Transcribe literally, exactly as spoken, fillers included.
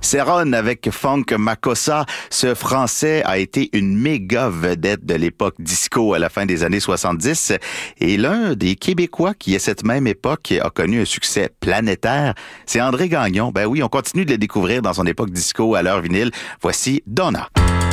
Céron avec Funk Makossa. Ce Français a été une méga vedette de l'époque disco à la fin des années soixante-dix et l'un des Québécois qui, à cette même époque, a connu un succès planétaire, c'est André Gagnon. Ben oui, on continue de le découvrir dans son époque disco à l'heure vinyle. Voici Donna.